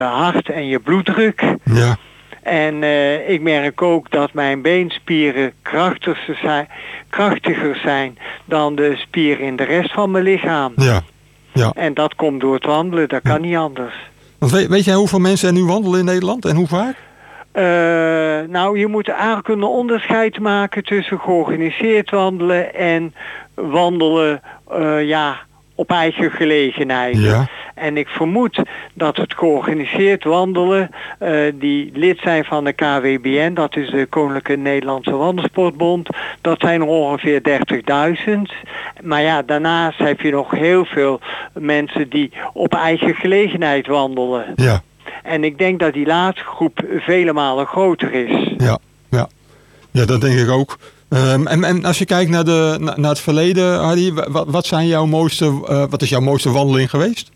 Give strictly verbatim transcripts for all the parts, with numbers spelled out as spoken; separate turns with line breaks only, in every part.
hart en je bloeddruk.
Ja.
En uh, ik merk ook dat mijn beenspieren krachtiger zijn, krachtiger zijn dan de spieren in de rest van mijn lichaam.
Ja. Ja.
En dat komt door het wandelen, dat kan ja. niet anders.
Want weet, weet jij hoeveel mensen er nu wandelen in Nederland en hoe vaak?
Uh, nou, je moet eigenlijk een onderscheid maken tussen georganiseerd wandelen en wandelen uh, ja, op eigen gelegenheid.
Ja.
En ik vermoed dat het georganiseerd wandelen, uh, die lid zijn van de K W B N, dat is de Koninklijke Nederlandse Wandelsportbond, dat zijn er ongeveer dertigduizend. Maar ja, daarnaast heb je nog heel veel mensen die op eigen gelegenheid wandelen.
Ja.
En ik denk dat die laatste groep vele malen groter is.
Ja, ja. Ja, dat denk ik ook. Um, en, en als je kijkt naar, de, naar, naar het verleden, Harry, wat, wat zijn jouw mooiste, uh, wat is jouw mooiste wandeling geweest?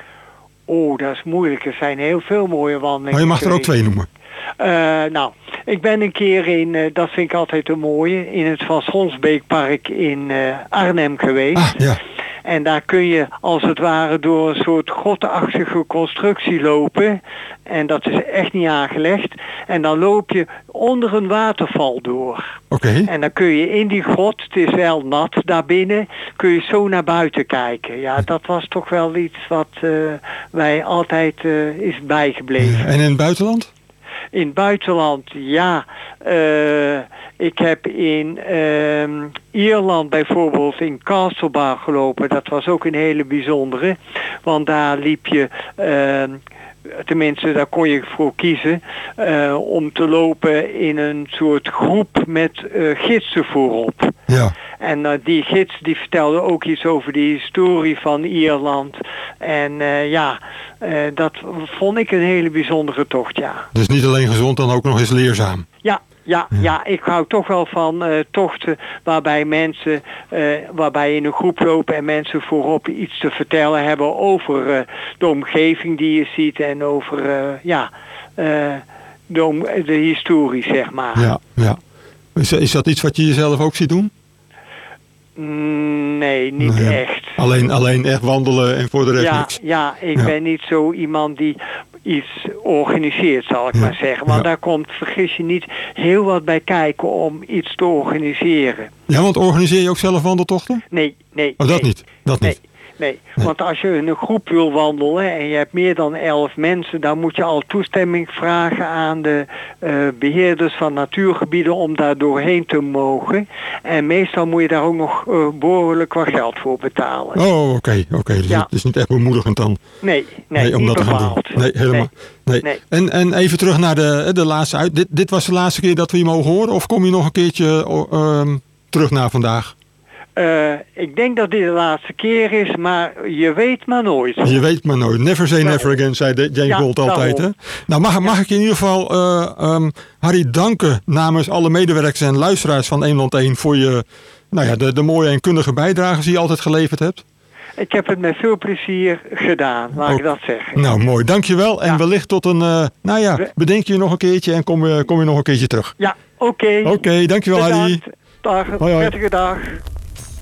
Oh, dat is moeilijk. Er zijn heel veel mooie wandelingen.
Maar je mag
geweest.
er ook twee noemen.
Uh, nou, ik ben een keer in, uh, dat vind ik altijd een mooie, in het Van Schonsbeekpark in uh, Arnhem geweest.
Ah, ja.
En daar kun je als het ware door een soort grotachtige constructie lopen. En dat is echt niet aangelegd. En dan loop je onder een waterval door.
Oké. Okay.
En dan kun je in die grot, het is wel nat daarbinnen, kun je zo naar buiten kijken. Ja, dat was toch wel iets wat uh, wij altijd uh, is bijgebleven.
En in het buitenland?
In het buitenland, ja. Uh, ik heb in uh, Ierland bijvoorbeeld in Castlebar gelopen. Dat was ook een hele bijzondere. Want daar liep je, uh, tenminste daar kon je voor kiezen, uh, om te lopen in een soort groep met uh, gidsen voorop.
Ja.
En uh, die gids die vertelde ook iets over de historie van Ierland. En uh, ja, uh, dat vond ik een hele bijzondere tocht, ja.
Dus niet alleen gezond, dan ook nog eens leerzaam.
Ja, ja, ja. ja ik hou toch wel van uh, tochten waarbij mensen, uh, waarbij je in een groep lopen en mensen voorop iets te vertellen hebben over uh, de omgeving die je ziet en over, uh, ja, uh, de, om, de historie, zeg maar.
Ja, ja. Is, is dat iets wat je jezelf ook ziet doen?
Nee, niet
nee,
echt.
Alleen, alleen echt wandelen en voor de rest
ja,
niks.
Ja, ik
ja.
ben niet zo iemand die iets organiseert, zal ik ja. maar zeggen. Want ja. daar komt, vergis je niet, heel wat bij kijken om iets te organiseren.
Ja, want organiseer je ook zelf wandeltochten?
Nee, nee.
Oh, dat
nee.
niet? Dat
nee.
niet?
Nee, nee, want als je in een groep wil wandelen en je hebt meer dan elf mensen, dan moet je al toestemming vragen aan de uh, beheerders van natuurgebieden om daar doorheen te mogen. En meestal moet je daar ook nog uh, behoorlijk wat geld voor betalen.
Oh, oké, okay, oké. Okay. Dus ja. het is niet echt bemoedigend dan?
Nee, nee,
nee om
niet
dat
bepaald.
te gaan doen. Nee, helemaal. Nee.
Nee.
En, en even terug naar de, de laatste uit. Dit, dit was de laatste keer dat we je mogen horen? Of kom je nog een keertje uh, terug naar vandaag?
Uh, ik denk dat dit de laatste keer is, maar je weet maar nooit.
Je weet maar nooit. Never say never again, zei James ja, Bolt altijd. Hè? Nou, mag, mag ik je in ieder geval, uh, um, Harry, danken namens alle medewerkers en luisteraars van Eemland één voor je, nou ja, de, de mooie en kundige bijdrages die je altijd geleverd hebt.
Ik heb het met veel plezier gedaan, laat
oh.
ik dat zeggen.
Nou, mooi. Dankjewel. En ja. wellicht tot een, uh, nou ja, bedenk je nog een keertje en kom je, kom je nog een keertje terug.
Ja, oké.
Oké, okay, dankjewel, Harry.
Dag,
hoi, hoi.
prettige dag.